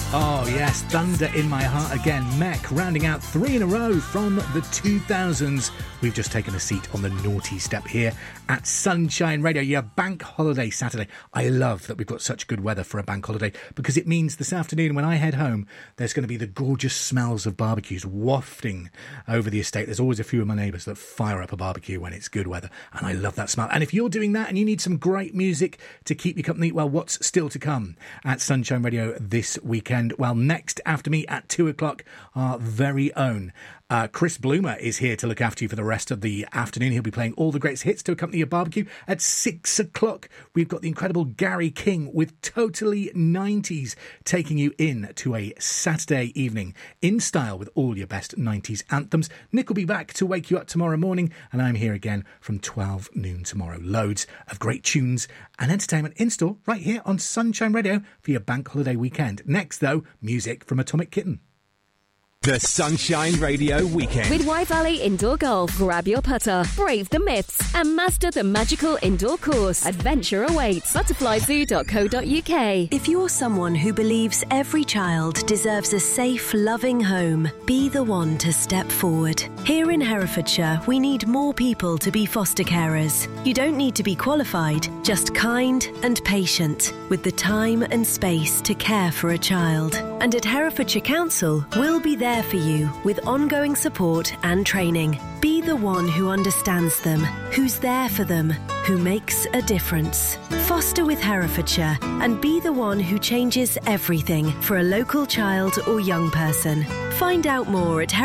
Oh yes, Thunder in My Heart again. Mech rounding out 3 in a row from the 2000s. We've just taken a seat on the naughty step here at Sunshine Radio. Yeah, bank holiday Saturday. I love that we've got such good weather for a bank holiday because it means this afternoon when I head home, there's going to be the gorgeous smells of barbecues wafting over the estate. There's always a few of my neighbours that fire up a barbecue when it's good weather, and I love that smell. And if you're doing that and you need some great music to keep you company, well, what's still to come at Sunshine Radio this weekend? Well, next after me at 2 o'clock, our very own Chris Bloomer is here to look after you for the rest of the afternoon. He'll be playing all the greatest hits to accompany your barbecue. At 6 o'clock, we've got the incredible Gary King with Totally 90s, taking you in to a Saturday evening in style with all your best 90s anthems. Nick will be back to wake you up tomorrow morning, and I'm here again from 12 noon tomorrow. Loads of great tunes and entertainment in store right here on Sunshine Radio for your bank holiday weekend. Next, though, music from Atomic Kitten. The Sunshine Radio Weekend. With White Valley Indoor Golf, grab your putter, brave the myths, and master the magical indoor course. Adventure awaits. Butterflyzoo.co.uk. If you're someone who believes every child deserves a safe, loving home, be the one to step forward. Here in Herefordshire, we need more people to be foster carers. You don't need to be qualified, just kind and patient, with the time and space to care for a child. And at Herefordshire Council, we'll be there for you with ongoing support and training. Be the one who understands them, who's there for them, who makes a difference. Foster with Herefordshire and be the one who changes everything for a local child or young person. Find out more at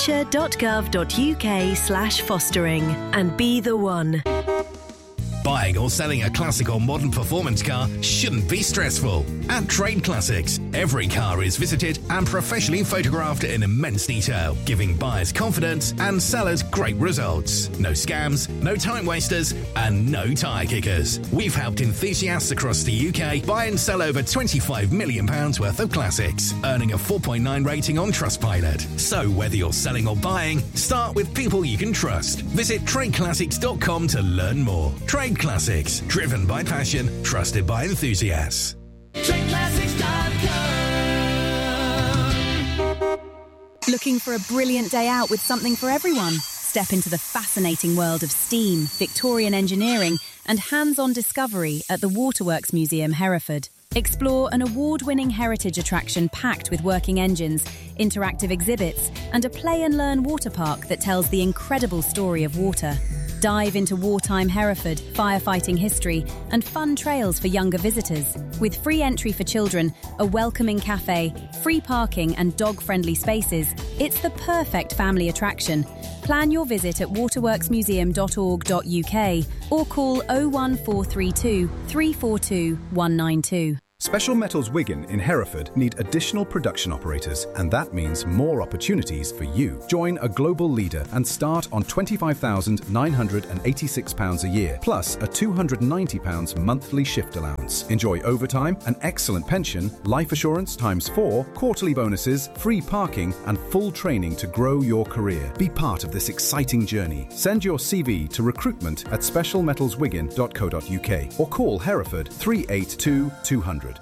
herefordshire.gov.uk/fostering and be the one. Buying or selling a classic or modern performance car shouldn't be stressful. At Trade Classics, every car is visited and professionally photographed in immense detail, giving buyers confidence and sellers great results. No scams, no time wasters, and no tyre kickers. We've helped enthusiasts across the UK buy and sell over £25 million worth of classics, earning a 4.9 rating on Trustpilot. So whether you're selling or buying, start with people you can trust. Visit tradeclassics.com to learn more. Trade Classics, driven by passion, trusted by enthusiasts. Looking for a brilliant day out with something for everyone? Step into the fascinating world of steam, Victorian engineering, and hands-on discovery at the Waterworks Museum, Hereford. Explore an award-winning heritage attraction packed with working engines, interactive exhibits, and a play and learn water park that tells the incredible story of water. Dive into wartime Hereford, firefighting history, and fun trails for younger visitors. With free entry for children, a welcoming cafe, free parking and dog-friendly spaces, it's the perfect family attraction. Plan your visit at waterworksmuseum.org.uk or call 01432 342 192. Special Metals Wigan in Hereford need additional production operators, and that means more opportunities for you. Join a global leader and start on £25,986 a year, plus a £290 monthly shift allowance. Enjoy overtime, an excellent pension, life assurance ×4, quarterly bonuses, free parking, and full training to grow your career. Be part of this exciting journey. Send your CV to recruitment@specialmetalswigan.co.uk or call Hereford 382 200.